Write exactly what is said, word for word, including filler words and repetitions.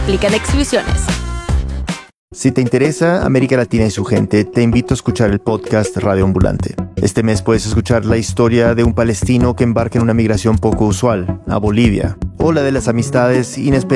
Aplican exclusiones. Si te interesa América Latina y su gente, te invito a escuchar el podcast Radio Ambulante. Este mes puedes escuchar la historia de un palestino que embarca en una migración poco usual, a Bolivia, o la de las amistades inesperadas